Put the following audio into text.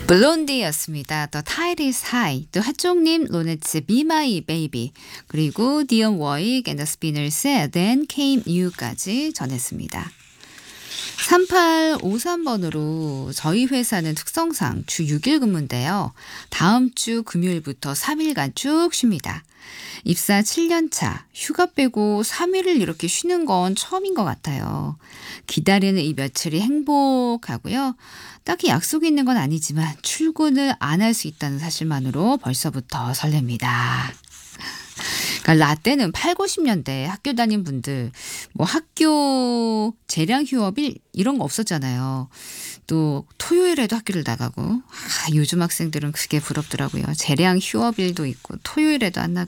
블론디였습니다. The Tide is High. 또 하종님, 로네츠 Be My Baby. 그리고 디언 워익 앤더 스피너스의 Then Came You까지 전했습니다. 3853번으로 저희 회사는 특성상 주 6일 근무인데요. 다음 주 금요일부터 3일간 쭉 쉽니다. 입사 7년차, 휴가 빼고 3일을 이렇게 쉬는 건 처음인 것 같아요. 기다리는 이 며칠이 행복하고요. 딱히 약속이 있는 건 아니지만 출근을 안 할 수 있다는 사실만으로 벌써부터 설렙니다. 그러니까 라떼는 8, 90년대 학교 다닌 분들 뭐 학교 재량 휴업일 이런 거 없었잖아요. 또 토요일에도 학교를 나가고 요즘 학생들은 그게 부럽더라고요. 재량 휴업일도 있고 토요일에도 안